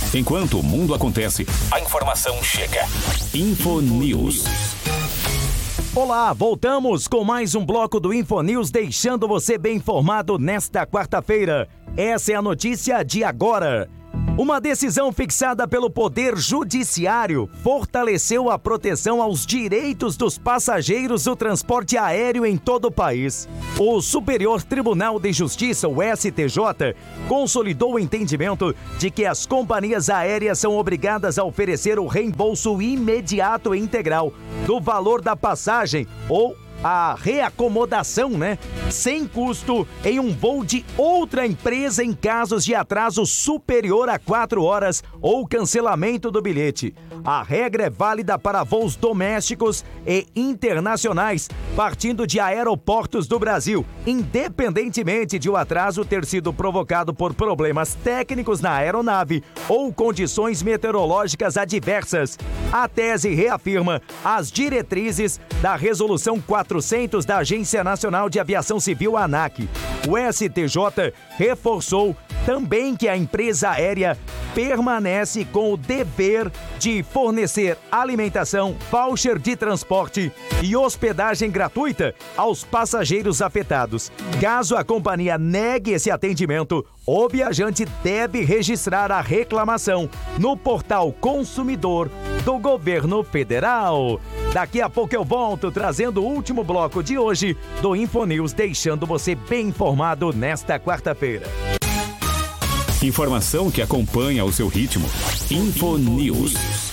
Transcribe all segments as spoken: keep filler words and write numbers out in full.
Enquanto o mundo acontece, a informação chega. Infonews. Olá, voltamos com mais um bloco do Infonews, deixando você bem informado nesta quarta-feira. Essa é a notícia de agora. Uma decisão fixada pelo Poder Judiciário fortaleceu a proteção aos direitos dos passageiros do transporte aéreo em todo o país. O Superior Tribunal de Justiça, o S T J, consolidou o entendimento de que as companhias aéreas são obrigadas a oferecer o reembolso imediato e integral do valor da passagem ou a reacomodação, né? Sem custo em um voo de outra empresa em casos de atraso superior a quatro horas ou cancelamento do bilhete. A regra é válida para voos domésticos e internacionais, partindo de aeroportos do Brasil, independentemente de o atraso ter sido provocado por problemas técnicos na aeronave ou condições meteorológicas adversas. A tese reafirma as diretrizes da Resolução quatrocentos da Agência Nacional de Aviação Civil, ANAC. O S T J reforçou também que a empresa aérea permanece com o dever de fornecer alimentação, voucher de transporte e hospedagem gratuita aos passageiros afetados. Caso a companhia negue esse atendimento, o viajante deve registrar a reclamação no portal consumidor do governo federal. Daqui a pouco eu volto trazendo o último bloco de hoje do Infonews, deixando você bem informado nesta quarta-feira. Informação que acompanha o seu ritmo. Infonews.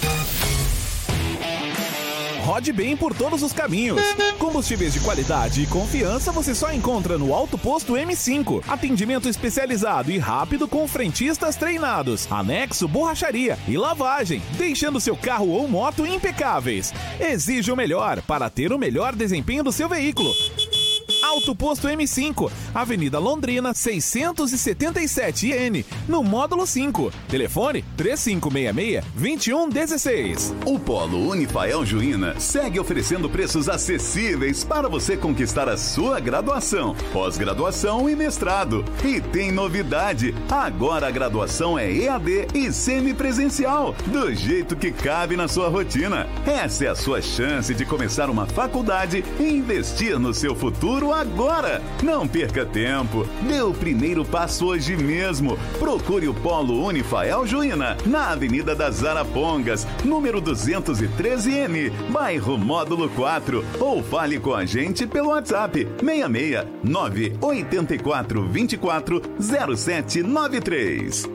Rode bem por todos os caminhos. Combustíveis de qualidade e confiança você só encontra no Auto Posto M cinco. Atendimento especializado e rápido com frentistas treinados. Anexo, borracharia e lavagem, deixando seu carro ou moto impecáveis. Exige o melhor para ter o melhor desempenho do seu veículo. Auto Posto M cinco, Avenida Londrina, seiscentos e setenta e sete N, no módulo cinco. Telefone três cinco seis seis, dois um um seis. O Polo Unifael Juína segue oferecendo preços acessíveis para você conquistar a sua graduação, pós-graduação e mestrado. E tem novidade, agora a graduação é E A D e semipresencial, do jeito que cabe na sua rotina. Essa é a sua chance de começar uma faculdade e investir no seu futuro agora. Não perca tempo. Dê o primeiro passo hoje mesmo. Procure o Polo Unifael Juína, na Avenida das Arapongas, número duzentos e treze N, bairro Módulo quatro. Ou fale com a gente pelo WhatsApp seis seis nove oito quatro dois quatro zero sete nove três.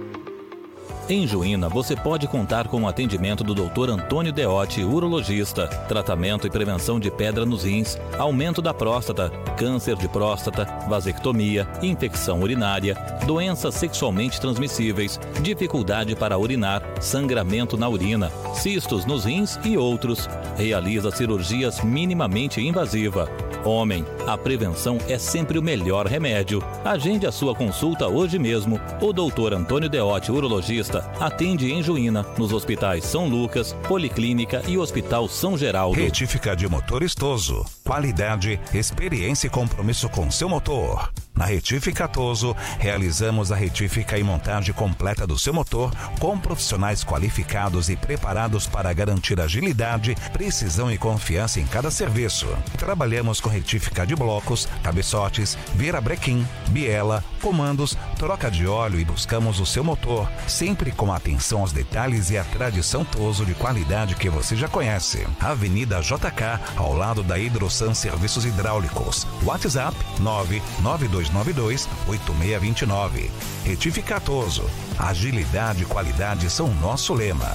Em Juína, você pode contar com o atendimento do doutor Antônio Deotti, urologista, tratamento e prevenção de pedra nos rins, aumento da próstata, câncer de próstata, vasectomia, infecção urinária, doenças sexualmente transmissíveis, dificuldade para urinar, sangramento na urina, cistos nos rins e outros. Realiza cirurgias minimamente invasiva. Homem, a prevenção é sempre o melhor remédio. Agende a sua consulta hoje mesmo. O doutor Antônio Deotti, urologista, atende em Juína, nos hospitais São Lucas, Policlínica e Hospital São Geraldo. Retífica de motor Toso. Qualidade, experiência e compromisso com seu motor. Na Retífica Toso, realizamos a retífica e montagem completa do seu motor com profissionais qualificados e preparados para garantir agilidade, precisão e confiança em cada serviço. Trabalhamos com retífica de blocos, cabeçotes, virabrequim, biela, comandos, troca de óleo e buscamos o seu motor, sempre com atenção aos detalhes e a tradição Toso de qualidade que você já conhece. Avenida J K, ao lado da Hidrosan Serviços Hidráulicos. WhatsApp nove nove dois nove dois oito seis dois nove. Retífica Toso. Agilidade e qualidade são nosso lema.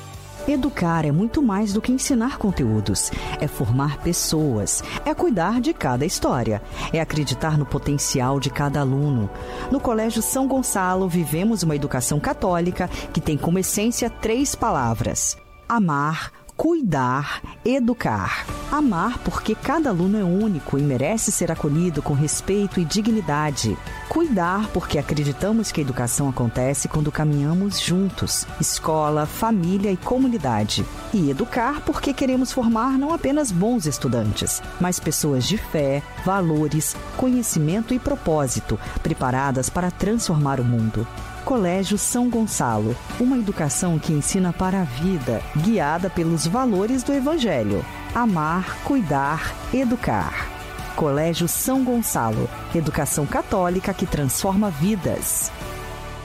Educar é muito mais do que ensinar conteúdos. É formar pessoas. É cuidar de cada história. É acreditar no potencial de cada aluno. No Colégio São Gonçalo, vivemos uma educação católica que tem como essência três palavras: amar, cuidar, educar. Amar porque cada aluno é único e merece ser acolhido com respeito e dignidade. Cuidar porque acreditamos que a educação acontece quando caminhamos juntos, escola, família e comunidade. E educar porque queremos formar não apenas bons estudantes, mas pessoas de fé, valores, conhecimento e propósito, preparadas para transformar o mundo. Colégio São Gonçalo, uma educação que ensina para a vida, guiada pelos valores do Evangelho. Amar, cuidar, educar. Colégio São Gonçalo, educação católica que transforma vidas.